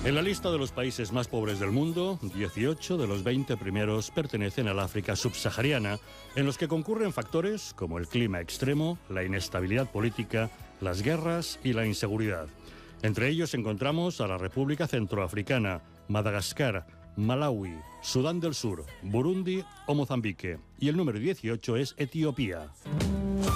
En la lista de los países más pobres del mundo, 18 de los 20 primeros pertenecen al África subsahariana, en los que concurren factores como el clima extremo, la inestabilidad política, las guerras y la inseguridad. Entre ellos encontramos a la República Centroafricana, Madagascar, Malawi, Sudán del Sur, Burundi o Mozambique. Y el número 18 es Etiopía.